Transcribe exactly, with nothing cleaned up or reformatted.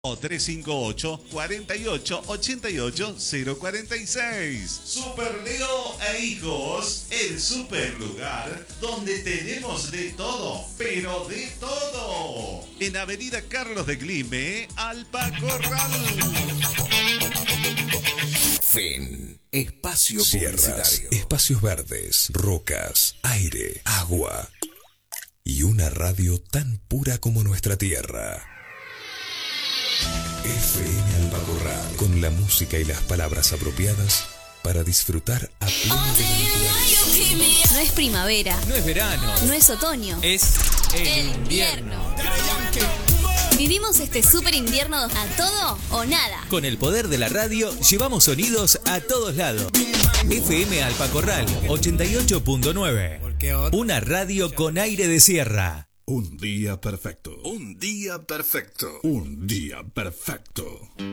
tres cinco ocho, cuatro ocho, ocho ocho, cero cuatro seis. Super Leo e Hijos, el super lugar donde tenemos de todo, pero de todo. En Avenida Carlos de Glime, Alpacorral. Fin. Espacio Sierras, espacios verdes, rocas, aire, agua y una radio tan pura como nuestra tierra. F M Alpacorral, con la música y las palabras apropiadas para disfrutar a pleno de la naturaleza. No es primavera, no es verano, no es otoño, es el, el invierno. Vivimos este super invierno a todo o nada. Con el poder de la radio llevamos sonidos a todos lados. F M Alpacorral ochenta y ocho punto nueve. Una radio con aire de sierra. Un día perfecto. Un día perfecto. Un día perfecto.